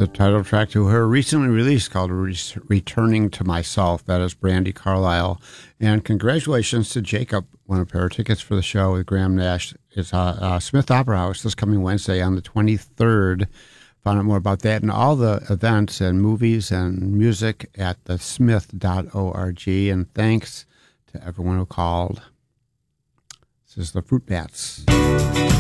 the title track to her recently release called Returning to Myself. That is Brandi Carlile. And congratulations to Jacob, won a pair of tickets for the show with Graham Nash. It's Smith Opera House this coming Wednesday on the 23rd. Find out more about that and all the events and movies and music at thesmith.org. And thanks to everyone who called. This is the Fruit Bats.